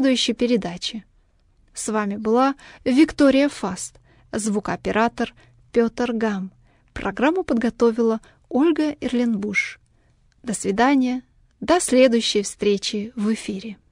следующей передаче. С вами была Виктория Фаст, звукооператор Петр Гам. Программу подготовила Ольга Эрленбуш. До свидания, до следующей встречи в эфире.